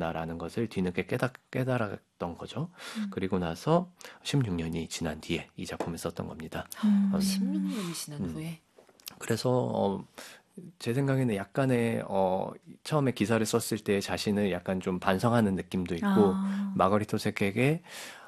있구나라는 것을 뒤늦게 깨달았던 거죠. 그리고 나서 16년이 지난 뒤에 이 작품을 썼던 겁니다. 16년이 지난 후에. 그래서 제 생각에는 약간의 처음에 기사를 썼을 때 자신을 약간 좀 반성하는 느낌도 있고 마거리토 세케에게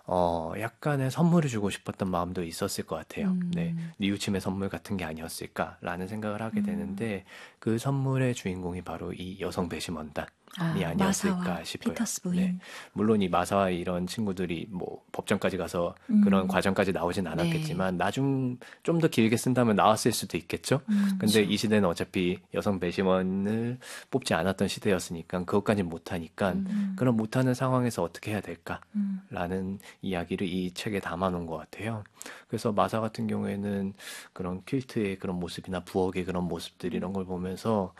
약간의 선물을 주고 싶었던 마음도 있었을 것 같아요. 네, 뉘우침의 선물 같은 게 아니었을까라는 생각을 하게 되는데 그 선물의 주인공이 바로 이 여성 배심원단이 아니었을까 마사와 싶어요. 피터스 부인. 네, 물론 이 마사와 이런 친구들이 뭐 법정까지 가서 그런 과정까지 나오진 않았겠지만 나중 좀 더 길게 쓴다면 나왔을 수도 있겠죠. 근데 이 시대는 어차피 여성 배심원을 뽑지 않았던 시대였으니까 그것까지는 못하니까 그럼 못하는 상황에서 어떻게 해야 될까라는 이야기를 이 책에 담아놓은 것 같아요. 그래서 마사 같은 경우에는 그런 퀼트의 그런 모습이나 부엌의 그런 모습들 이런 걸 보면서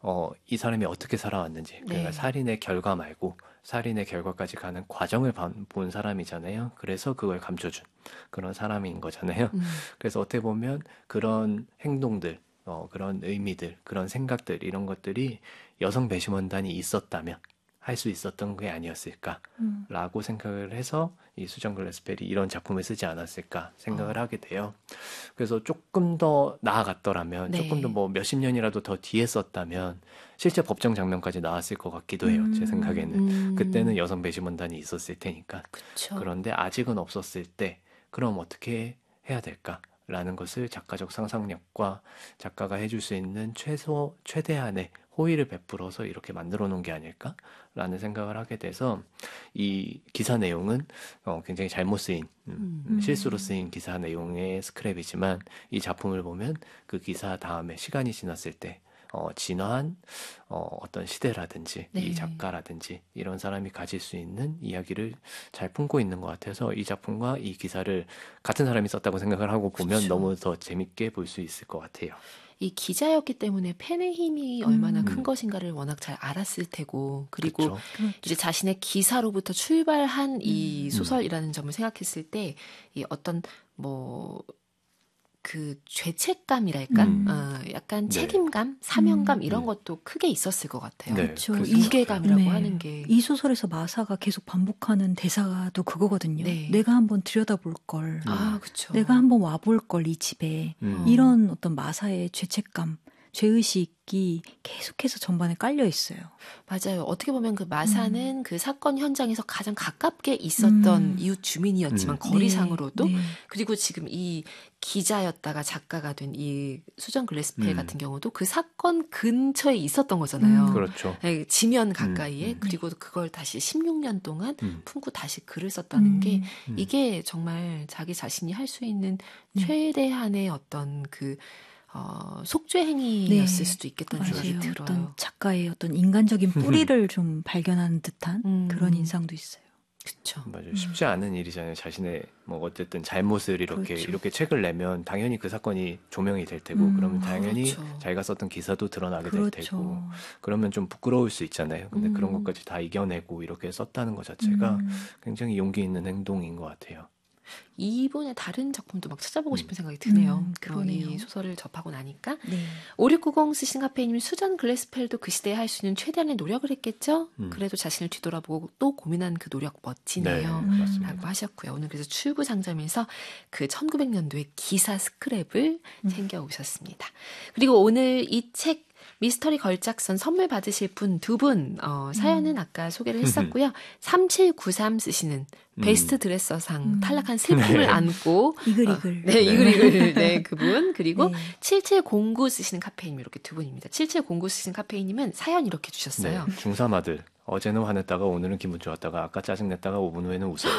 이 사람이 어떻게 살아왔는지 그러니까 살인의 결과 말고 살인의 결과까지 가는 과정을 본 사람이잖아요. 그래서 그걸 감춰준 그런 사람인 거잖아요. 그래서 어떻게 보면 그런 행동들, 그런 의미들, 그런 생각들 이런 것들이 여성 배심원단이 있었다면 할 수 있었던 게 아니었을까라고 생각을 해서 이 수전 글래스펠이 이런 작품을 쓰지 않았을까 생각을 하게 돼요. 그래서 조금 더 나아갔더라면 조금 더 뭐 몇십 년이라도 더 뒤에 썼다면 실제 법정 장면까지 나왔을 것 같기도 해요. 제 생각에는. 그때는 여성 배심원단이 있었을 테니까. 그쵸. 그런데 아직은 없었을 때 그럼 어떻게 해야 될까라는 것을 작가적 상상력과 작가가 해줄 수 있는 최대한의 호의를 베풀어서 이렇게 만들어 놓은 게 아닐까라는 생각을 하게 돼서 이 기사 내용은 굉장히 잘못 쓰인 실수로 쓰인 기사 내용의 스크랩이지만 이 작품을 보면 그 기사 다음에 시간이 지났을 때 진화한 어떤 시대라든지 이 작가라든지 이런 사람이 가질 수 있는 이야기를 잘 품고 있는 것 같아서 이 작품과 이 기사를 같은 사람이 썼다고 생각을 하고 보면 너무 더 재밌게 볼 수 있을 것 같아요. 이 기자였기 때문에 펜의 힘이 얼마나 큰 것인가를 워낙 잘 알았을 테고 그리고 그쵸. 이제 자신의 기사로부터 출발한 이 소설이라는 점을 생각했을 때 이 어떤 뭐 그 죄책감이랄까? 약간 책임감, 사명감 이런 것도 크게 있었을 것 같아요. 네, 그렇죠. 무게감이라고 하는 게. 이 소설에서 마사가 계속 반복하는 대사도 그거거든요. 네. 내가 한번 들여다볼 걸. 그쵸. 내가 한번 와볼 걸 이 집에. 이런 어떤 마사의 죄책감, 죄의식이 계속해서 전반에 깔려 있어요. 맞아요. 어떻게 보면 그 마사는 그 사건 현장에서 가장 가깝게 있었던 이웃 주민이었지만 거리상으로도 그리고 지금 이 기자였다가 작가가 된 이 수전 글래스펠 같은 경우도 그 사건 근처에 있었던 거잖아요. 그렇죠. 네, 지면 가까이에 그리고 그걸 다시 16년 동안 품고 다시 글을 썼다는 게 이게 정말 자기 자신이 할 수 있는 최대한의 어떤 그 속죄 행위였을 수도 있겠다는 생각이 들어요. 어떤 작가의 어떤 인간적인 뿌리를 좀 발견하는 듯한 그런 인상도 있어요. 그렇죠. 맞아요. 쉽지 않은 일이잖아요. 자신의 뭐 어쨌든 잘못을 이렇게 책을 내면 당연히 그 사건이 조명이 될 테고 그러면 당연히 자기가 썼던 기사도 드러나게 될 테고 그러면 좀 부끄러울 수 있잖아요. 근데 그런 것까지 다 이겨내고 이렇게 썼다는 것 자체가 굉장히 용기 있는 행동인 것 같아요. 이분의 다른 작품도 막 찾아보고 싶은 생각이 드네요. 그러네요. 이 소설을 접하고 나니까. 네. 5690 쓰신 카페이님 수전 글래스펠도 그 시대에 할 수 있는 최대한의 노력을 했겠죠? 그래도 자신을 뒤돌아보고 또 고민한 그 노력 멋지네요. 네, 맞습니다. 라고 하셨고요. 오늘 그래서 출구상점에서 그 1900년도의 기사 스크랩을 챙겨오셨습니다. 그리고 오늘 이 책 미스터리 걸작선 선물 받으실 분 두 분 사연은 아까 소개를 했었고요. 3793 쓰시는 베스트 드레서상 탈락한 슬픔을 안고 이글이글. 이글이글. 네, 그분. 그리고 7709 쓰시는 카페이님 이렇게 두 분입니다. 7709 쓰시는 카페이님은 사연 이렇게 주셨어요. 네, 중3 아들. 어제는 화냈다가 오늘은 기분 좋았다가 아까 짜증냈다가 5분 후에는 웃어요.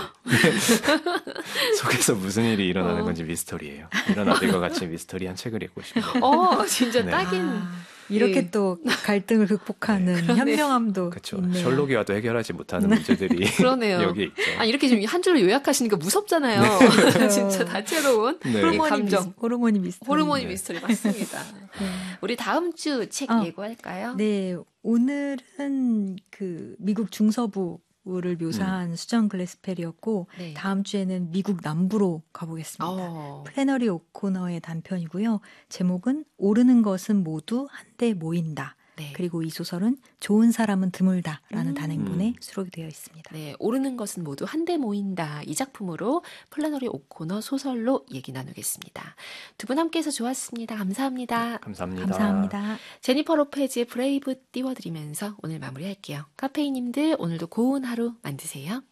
속에서 무슨 일이 일어나는 건지 미스터리예요. 이런 아들과 같이 미스터리한 책을 읽고 싶네요. 진짜 딱인. 이렇게 또 갈등을 극복하는 현명함도 그렇죠. 있네요. 셜록이 와도 해결하지 못하는 문제들이 그러네요. 여기 있죠. 이렇게 좀 한 줄로 요약하시니까 무섭잖아요. 진짜 다채로운 감정. 호르몬이 미스터리. 호르몬이 미스터리 맞습니다. 우리 다음 주 책 예고할까요? 네, 오늘은 그 미국 중서부를 묘사한 수전 글래스펠이었고 다음 주에는 미국 남부로 가보겠습니다. 플래너리 오코너의 단편이고요. 제목은 오르는 것은 모두 한데 모인다. 네. 그리고 이 소설은 좋은 사람은 드물다라는 단행본에 수록이 되어 있습니다. 네, 오르는 것은 모두 한데 모인다. 이 작품으로 플래너리 오코너 소설로 얘기 나누겠습니다. 두 분 함께해서 좋았습니다. 감사합니다. 감사합니다. 감사합니다. 제니퍼 로페즈의 브레이브 띄워드리면서 오늘 마무리할게요. 카페인님들 오늘도 고운 하루 만드세요.